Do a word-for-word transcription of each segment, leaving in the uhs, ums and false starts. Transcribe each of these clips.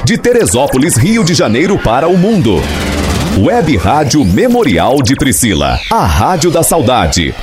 De Teresópolis, Rio de Janeiro para o mundo. Web Rádio Memorial de Priscila, a Rádio da Saudade.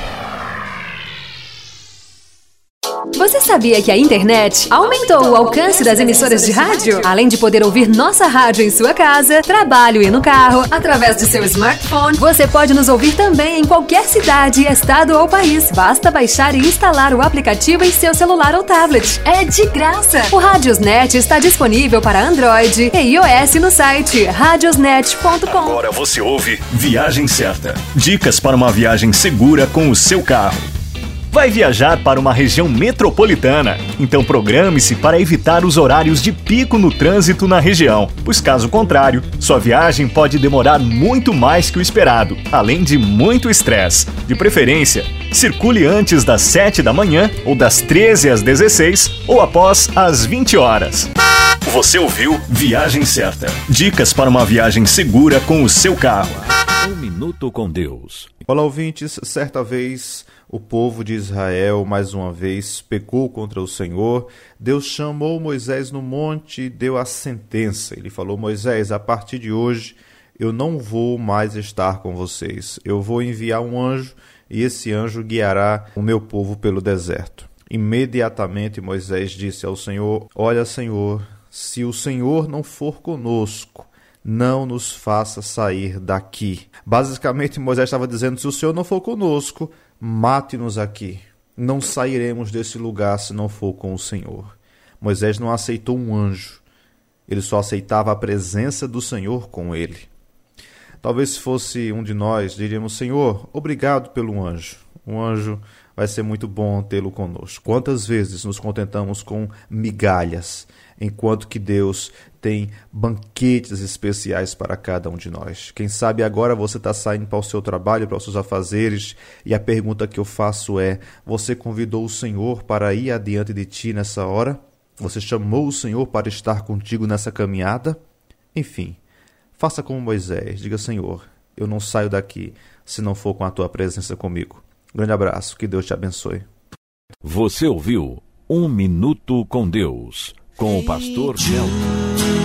Você sabia que a internet aumentou o alcance das emissoras de rádio? Além de poder ouvir nossa rádio em sua casa, trabalho e no carro, através de seu smartphone, você pode nos ouvir também em qualquer cidade, estado ou país. Basta baixar e instalar o aplicativo em seu celular ou tablet. É de graça! O Radiosnet está disponível para Android e iOS no site radiosnet ponto com. Agora você ouve Viagem Certa. Dicas para uma viagem segura com o seu carro. Vai viajar para uma região metropolitana? Então programe-se para evitar os horários de pico no trânsito na região, pois caso contrário, sua viagem pode demorar muito mais que o esperado, além de muito estresse. De preferência, circule antes das sete da manhã, ou das treze às dezesseis, ou após as vinte horas. Você ouviu Viagem Certa. Dicas para uma viagem segura com o seu carro. Um minuto com Deus. Olá, ouvintes. Certa vez o povo de Israel, mais uma vez, pecou contra o Senhor. Deus chamou Moisés no monte e deu a sentença. Ele falou: Moisés, a partir de hoje eu não vou mais estar com vocês. Eu vou enviar um anjo e esse anjo guiará o meu povo pelo deserto. Imediatamente Moisés disse ao Senhor: olha, Senhor, se o Senhor não for conosco, não nos faça sair daqui. Basicamente, Moisés estava dizendo: se o Senhor não for conosco, mate-nos aqui. Não sairemos desse lugar se não for com o Senhor. Moisés não aceitou um anjo. Ele só aceitava a presença do Senhor com ele. Talvez se fosse um de nós, diríamos: Senhor, obrigado pelo anjo. Um anjo vai ser muito bom tê-lo conosco. Quantas vezes nos contentamos com migalhas, enquanto que Deus tem banquetes especiais para cada um de nós. Quem sabe agora você está saindo para o seu trabalho, para os seus afazeres, e a pergunta que eu faço é: você convidou o Senhor para ir adiante de ti nessa hora? Você chamou o Senhor para estar contigo nessa caminhada? Enfim, faça como Moisés. Diga: Senhor, eu não saio daqui se não for com a tua presença comigo. Grande abraço, que Deus te abençoe. Você ouviu Um Minuto com Deus, com o pastor Nelton.